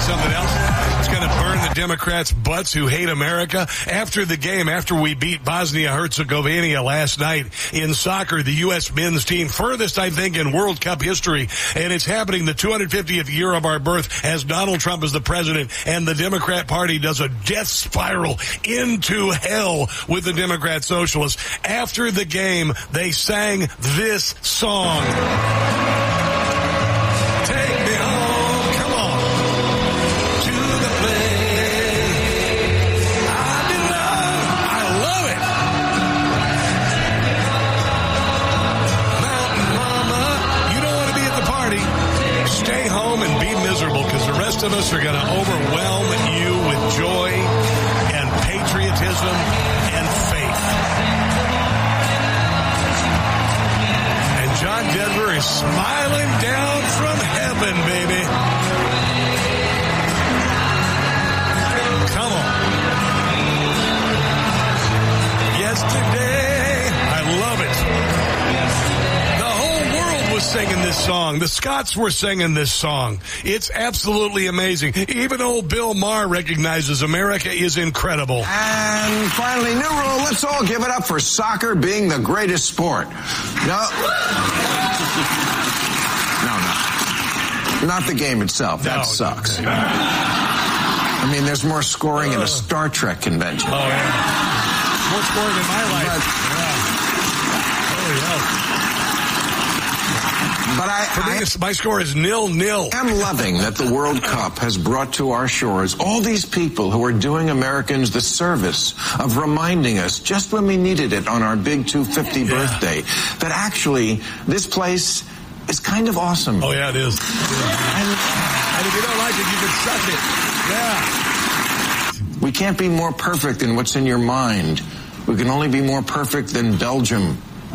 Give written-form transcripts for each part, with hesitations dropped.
something else? It's going to burn the Democrats' butts who hate America. After the game, after we beat Bosnia-Herzegovina last night in soccer, the U.S. men's team, furthest, I think, in World Cup history, and it's happening the 250th year of our birth as Donald Trump is the president, and the Democrat Party does a death spiral into hell with the Democrat Socialists. After the game, they sang this song. Take me home, come on, to the place I belong. I love it. Mountain Mama, you don't want to be at the party. Stay home and be miserable, because the rest of us are going to overwhelm you with joy and patriotism and faith. And John Denver is smiling down from heaven, baby. Come on. Yesterday, I love it. The whole world was singing this song. The Scots were singing this song. It's absolutely amazing. Even old Bill Maher recognizes America is incredible. And finally, new rule, let's all give it up for soccer being the greatest sport. No. Not the game itself. That sucks. I mean, there's more scoring in a Star Trek convention. Oh, yeah. More scoring in my life. My score is 0-0. I'm loving that the World Cup has brought to our shores all these people who are doing Americans the service of reminding us, just when we needed it on our big 250 birthday, that actually this place is kind of awesome. Oh, yeah, it is. And if you don't like it, you can suck it. Yeah. We can't be more perfect than what's in your mind. We can only be more perfect than Belgium.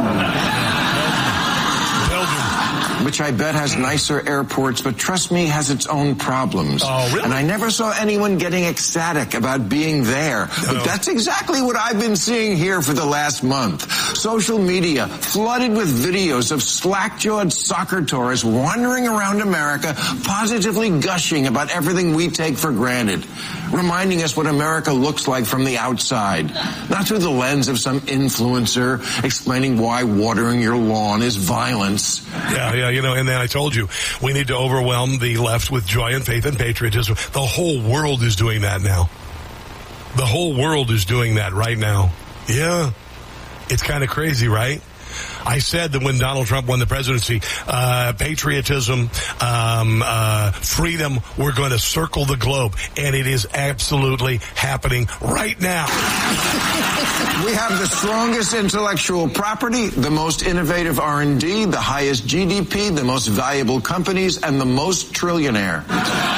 Which I bet has nicer airports, but trust me, has its own problems. Oh, really? And I never saw anyone getting ecstatic about being there. But that's exactly what I've been seeing here for the last month. Social media flooded with videos of slack-jawed soccer tourists wandering around America, positively gushing about everything we take for granted, reminding us what America looks like from the outside, not through the lens of some influencer explaining why watering your lawn is violence. Yeah, you know, and then I told you, we need to overwhelm the left with joy and faith and patriotism. The whole world is doing that now. The whole world is doing that right now. Yeah. It's kind of crazy, right? I said that when Donald Trump won the presidency, patriotism, freedom, we're going to circle the globe. And it is absolutely happening right now. We have the strongest intellectual property, the most innovative R&D, the highest GDP, the most valuable companies, and the most trillionaire.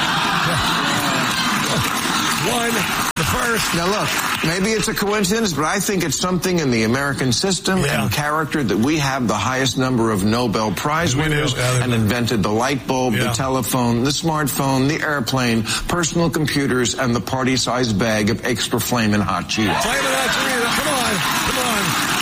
The first. Now look, maybe it's a coincidence, but I think it's something in the American system and character that we have the highest number of Nobel Prize winners and invented the light bulb, the telephone, the smartphone, the airplane, personal computers, and the party-sized bag of extra flamin' hot Cheetos. Flamin' hot Cheetos, come on.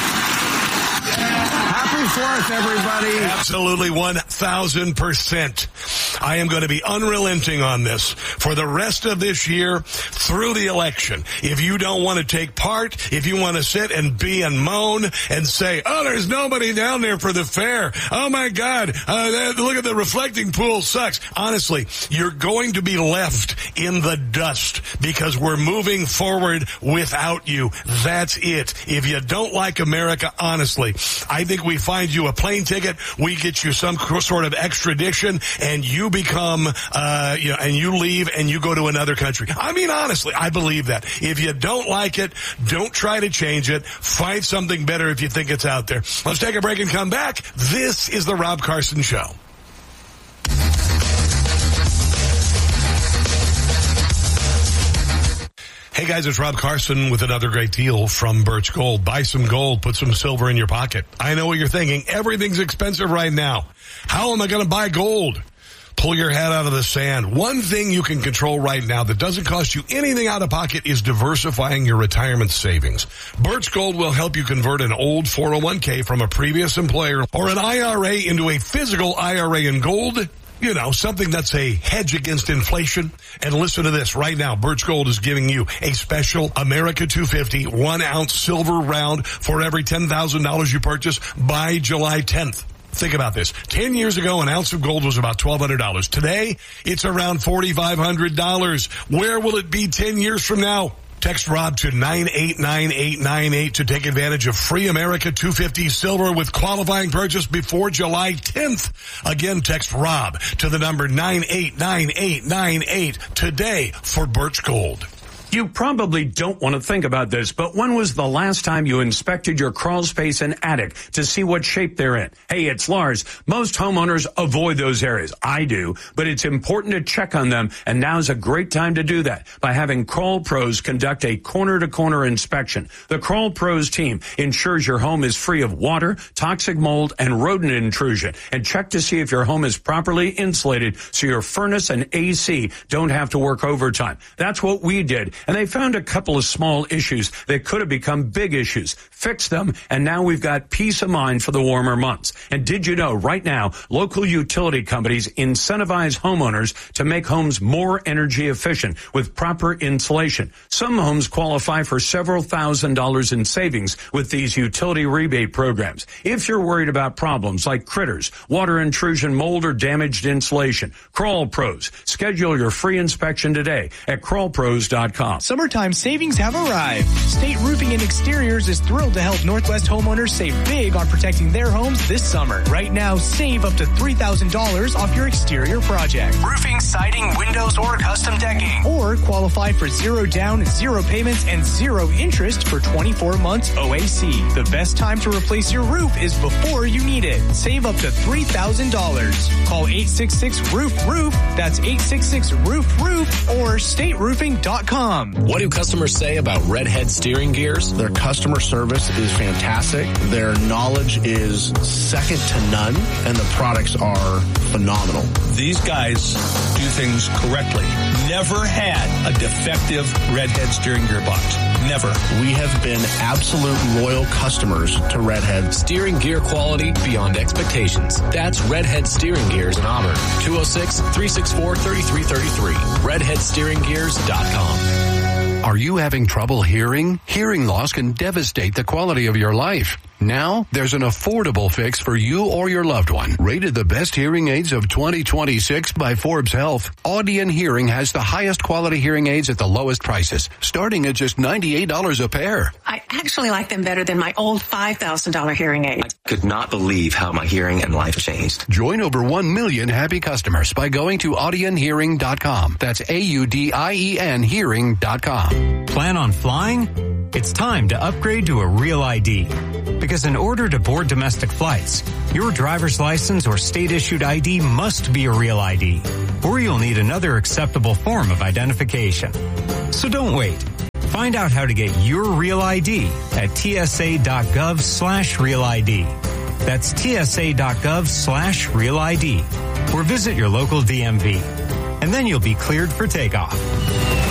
Happy 4th, everybody. Absolutely 1,000%. I am going to be unrelenting on this for the rest of this year through the election. If you don't want to take part, if you want to sit and be and moan and say, oh, there's nobody down there for the fair. Oh, my God. Look at the reflecting pool sucks. Honestly, you're going to be left in the dust because we're moving forward without you. That's it. If you don't like America, honestly, I think we find you a plane ticket. We get you some sort of extradition and you become, and you leave and you go to another country. I mean, honestly, I believe that. If you don't like it, don't try to change it. Find something better if you think it's out there. Let's take a break and come back. This is the Rob Carson Show. Hey guys, it's Rob Carson with another great deal from Birch Gold. Buy some gold, put some silver in your pocket. I know what you're thinking. Everything's expensive right now. How am I going to buy gold? Pull your head out of the sand. One thing you can control right now that doesn't cost you anything out of pocket is diversifying your retirement savings. Birch Gold will help you convert an old 401k from a previous employer or an IRA into a physical IRA in gold You know, something that's a hedge against inflation. And listen to this. Right now, Birch Gold is giving you a special America 250 1-ounce silver round for every $10,000 you purchase by July 10th. Think about this. 10 years ago, an ounce of gold was about $1,200. Today, it's around $4,500. Where will it be 10 years from now? Text Rob to 989898 to take advantage of free America 250 silver with qualifying purchase before July 10th. Again, text Rob to the number 989898 today for Birch Gold. You probably don't want to think about this, but when was the last time you inspected your crawl space and attic to see what shape they're in? Hey, it's Lars. Most homeowners avoid those areas. I do, but it's important to check on them, and now's a great time to do that by having Crawl Pros conduct a corner-to-corner inspection. The Crawl Pros team ensures your home is free of water, toxic mold, and rodent intrusion, and check to see if your home is properly insulated so your furnace and AC don't have to work overtime. That's what we did. And they found a couple of small issues that could have become big issues. Fixed them, and now we've got peace of mind for the warmer months. And did you know, right now, local utility companies incentivize homeowners to make homes more energy efficient with proper insulation. Some homes qualify for several $1,000s in savings with these utility rebate programs. If you're worried about problems like critters, water intrusion, mold, or damaged insulation, Crawl Pros. Schedule your free inspection today at crawlpros.com. Summertime savings have arrived. State Roofing and Exteriors is thrilled to help Northwest homeowners save big on protecting their homes this summer. Right now, save up to $3,000 off your exterior project. Roofing, siding, windows, or custom decking. Or qualify for 0 down, 0 payments, and 0 interest for 24 months OAC. The best time to replace your roof is before you need it. Save up to $3,000. Call 866-ROOF-ROOF. That's 866-ROOF-ROOF or stateroofing.com. What do customers say about Redhead steering gears? Their customer service is fantastic. Their knowledge is second to none, and the products are phenomenal. These guys do things correctly. Never had a defective Redhead steering gearbox. Never. We have been absolute loyal customers to Redhead. Steering gear quality beyond expectations. That's Redhead Steering Gears in Auburn. 206-364-3333. RedheadSteeringGears.com. Are you having trouble hearing? Hearing loss can devastate the quality of your life. Now, there's an affordable fix for you or your loved one. Rated the best hearing aids of 2026 by Forbes Health, Audion Hearing has the highest quality hearing aids at the lowest prices, starting at just $98 a pair. I actually like them better than my old $5,000 hearing aid. I could not believe how my hearing and life changed. Join over 1 million happy customers by going to AudionHearing.com. That's AUDIEN Hearing.com. Plan on flying? It's time to upgrade to a Real ID. Because in order to board domestic flights, your driver's license or state-issued ID must be a Real ID, or you'll need another acceptable form of identification. So don't wait. Find out how to get your Real ID at tsa.gov/Real ID. That's tsa.gov/Real ID. Or visit your local DMV. And then you'll be cleared for takeoff.